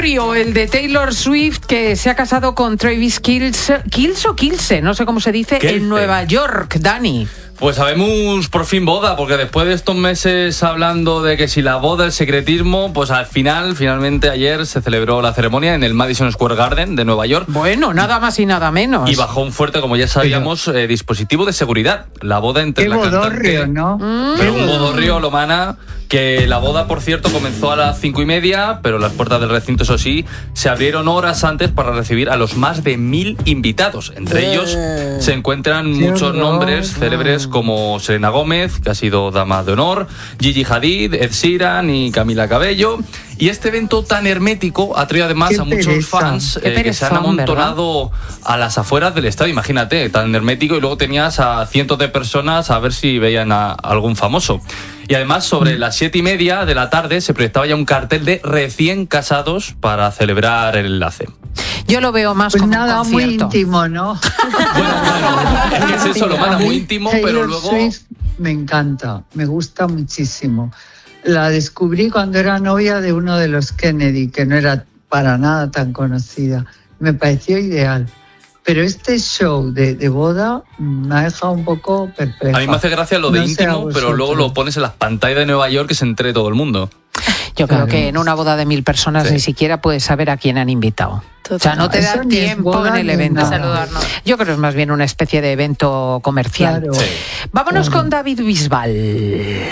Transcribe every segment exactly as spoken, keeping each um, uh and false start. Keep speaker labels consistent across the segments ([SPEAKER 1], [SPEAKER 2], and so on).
[SPEAKER 1] bodorrio, el de Taylor Swift, que se ha casado con Travis Kelce, Kelce o Kelce, no sé cómo se dice, Kelce. En Nueva York, Dani.
[SPEAKER 2] Pues sabemos por fin boda, porque después de estos meses hablando de que si la boda, el secretismo, pues al final, finalmente ayer se celebró la ceremonia en el Madison Square Garden de Nueva York.
[SPEAKER 1] Bueno, nada más y nada menos.
[SPEAKER 2] Y bajo un fuerte, como ya sabíamos, eh, dispositivo de seguridad. La boda entre
[SPEAKER 3] Qué
[SPEAKER 2] la
[SPEAKER 3] bodorrio,
[SPEAKER 2] cantante...
[SPEAKER 3] ¿no?
[SPEAKER 2] Mm. Pero un bodorrio, Lomana, que la boda, por cierto, comenzó a las cinco y media, pero las puertas del recinto, eso sí, se abrieron horas antes para recibir a los más de mil invitados. Entre ellos se encuentran
[SPEAKER 3] Qué
[SPEAKER 2] muchos
[SPEAKER 3] horror.
[SPEAKER 2] nombres célebres como Selena Gómez, que ha sido dama de honor, Gigi Hadid, Ed Sheeran y Camila Cabello. Y este evento tan hermético ha traído además
[SPEAKER 3] Qué
[SPEAKER 2] a muchos
[SPEAKER 3] pereza.
[SPEAKER 2] fans eh, que se han
[SPEAKER 1] perezón,
[SPEAKER 2] amontonado a las afueras del estadio. Imagínate, tan hermético, y luego tenías a cientos de personas a ver si veían a algún famoso. Y además, sobre las siete y media de la tarde se proyectaba ya un cartel de recién casados para celebrar el enlace.
[SPEAKER 1] Yo lo veo más
[SPEAKER 3] Pues
[SPEAKER 1] como
[SPEAKER 3] nada,
[SPEAKER 1] un
[SPEAKER 3] muy
[SPEAKER 1] concierto.
[SPEAKER 3] íntimo, ¿no?
[SPEAKER 2] Bueno, claro, es que es eso, lo manda muy íntimo, pero
[SPEAKER 3] Taylor
[SPEAKER 2] luego...
[SPEAKER 3] Swift me encanta, me gusta muchísimo. La descubrí cuando era novia de uno de los Kennedy, que no era para nada tan conocida. Me pareció ideal. Pero este show de, de boda me ha dejado un poco perpleja.
[SPEAKER 2] A mí me hace gracia lo de
[SPEAKER 3] No sé a
[SPEAKER 2] íntimo, pero luego
[SPEAKER 3] vosotros.
[SPEAKER 2] lo pones en las pantallas de Nueva York que se entere todo el mundo.
[SPEAKER 1] Yo
[SPEAKER 3] Claro.
[SPEAKER 1] creo que en una boda de mil personas
[SPEAKER 2] Sí.
[SPEAKER 1] ni siquiera puedes saber a quién han invitado.
[SPEAKER 4] Total.
[SPEAKER 1] O sea, no te
[SPEAKER 3] Eso
[SPEAKER 1] da
[SPEAKER 3] ni es
[SPEAKER 1] tiempo
[SPEAKER 3] boda
[SPEAKER 1] en el
[SPEAKER 3] ni
[SPEAKER 1] evento.
[SPEAKER 3] nada.
[SPEAKER 4] Saludarnos.
[SPEAKER 1] Yo creo que es más bien una especie de evento comercial.
[SPEAKER 3] Claro.
[SPEAKER 2] Sí.
[SPEAKER 1] Vámonos
[SPEAKER 3] Claro.
[SPEAKER 1] con David Bisbal.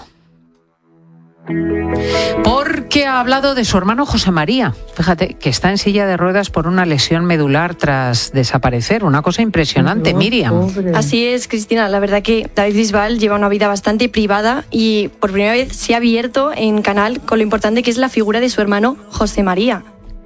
[SPEAKER 1] Porque ha hablado de su hermano José María. Fíjate, que está en silla de ruedas por una lesión medular tras desaparecer. Una cosa impresionante,
[SPEAKER 3] Oh,
[SPEAKER 1] Miriam.
[SPEAKER 3] pobre.
[SPEAKER 4] Así es, Cristina. La verdad que David Bisbal lleva una vida bastante privada y por primera vez se ha abierto en canal con lo importante que es la figura de su hermano José María.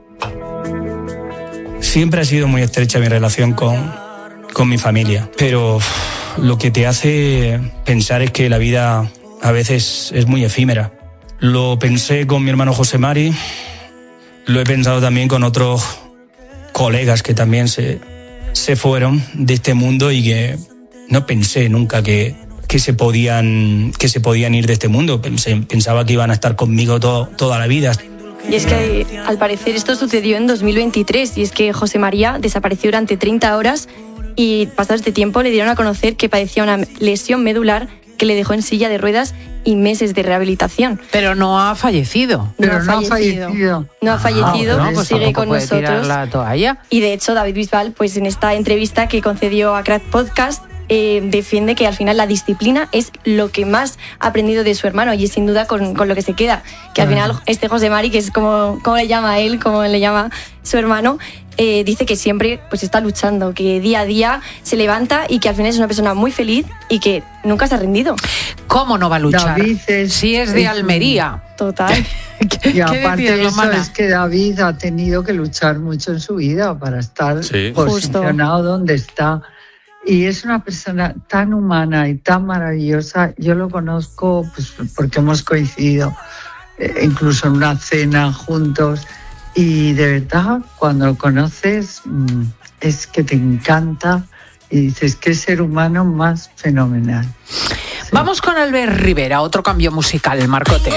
[SPEAKER 5] Siempre ha sido muy estrecha mi relación con, con mi familia, pero uf, lo que te hace pensar es que la vida a veces es muy efímera. Lo pensé con mi hermano José Mari, lo he pensado también con otros colegas que también se, se fueron de este mundo y que no pensé nunca que, que, se podían, que se podían ir de este mundo. Pensé, pensaba que iban a estar conmigo todo, toda la vida.
[SPEAKER 4] Y es que al parecer esto sucedió en dos mil veintitrés y es que José María desapareció durante treinta horas y pasado este tiempo le dieron a conocer que padecía una lesión medular que le dejó en silla de ruedas y meses de rehabilitación.
[SPEAKER 1] Pero no ha fallecido.
[SPEAKER 3] Pero no ha fallecido.
[SPEAKER 4] No ha fallecido,
[SPEAKER 1] Ah, bueno, pues
[SPEAKER 4] sigue
[SPEAKER 1] tampoco
[SPEAKER 4] con
[SPEAKER 1] puede
[SPEAKER 4] nosotros.
[SPEAKER 1] tirar la toalla.
[SPEAKER 4] Y de hecho David Bisbal, pues en esta entrevista que concedió a Crack Podcast, eh, defiende que al final la disciplina es lo que más ha aprendido de su hermano y es sin duda con, con lo que se queda. Que al final este José Mari, que es como, como le llama a él, como le llama su hermano, eh, dice que siempre pues está luchando, que día a día se levanta y que al final es una persona muy feliz y que nunca se ha rendido.
[SPEAKER 1] ¿Cómo no va a luchar?
[SPEAKER 3] David es-
[SPEAKER 1] si es de
[SPEAKER 3] es-
[SPEAKER 1] Almería.
[SPEAKER 4] Total.
[SPEAKER 1] ¿Qué,
[SPEAKER 3] Y
[SPEAKER 1] qué
[SPEAKER 3] aparte
[SPEAKER 1] decías,
[SPEAKER 3] de eso
[SPEAKER 1] Lomana?
[SPEAKER 3] es que David ha tenido que luchar mucho en su vida para estar
[SPEAKER 2] Sí.
[SPEAKER 3] posicionado donde está. Y es una persona tan humana y tan maravillosa. Yo lo conozco pues, porque hemos coincidido eh, incluso en una cena juntos. Y de verdad, cuando lo conoces, mm, es que te encanta y dices, qué ser humano más fenomenal. Sí.
[SPEAKER 1] Vamos con Albert Rivera, otro cambio musical, Marcote.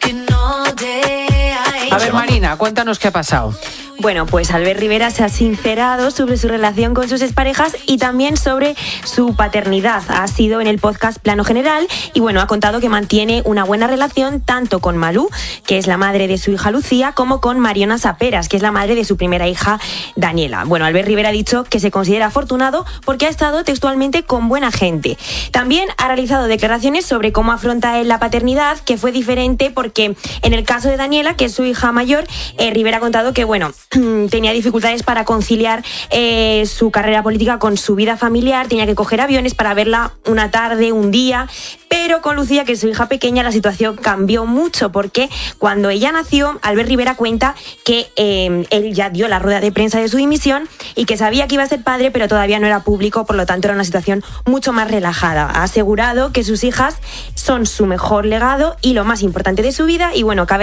[SPEAKER 1] A ver, Marina, cuéntanos qué ha pasado.
[SPEAKER 6] Bueno, pues Albert Rivera se ha sincerado sobre su relación con sus exparejas y también sobre su paternidad. Ha sido en el podcast Plano General y bueno, ha contado que mantiene una buena relación tanto con Malú, que es la madre de su hija Lucía, como con Mariona Saperas, que es la madre de su primera hija Daniela. Bueno, Albert Rivera ha dicho que se considera afortunado porque ha estado textualmente con buena gente. También ha realizado declaraciones sobre cómo afronta él la paternidad, que fue diferente porque en el caso de Daniela, que es su hija mayor, eh, Rivera ha contado que bueno, tenía dificultades para conciliar eh, su carrera política con su vida familiar, tenía que coger aviones para verla una tarde, un día, pero con Lucía, que es su hija pequeña, la situación cambió mucho porque cuando ella nació, Albert Rivera cuenta que eh, él ya dio la rueda de prensa de su dimisión y que sabía que iba a ser padre, pero todavía no era público, por lo tanto era una situación mucho más relajada. Ha asegurado que sus hijas son su mejor legado y lo más importante de su vida y bueno, cabe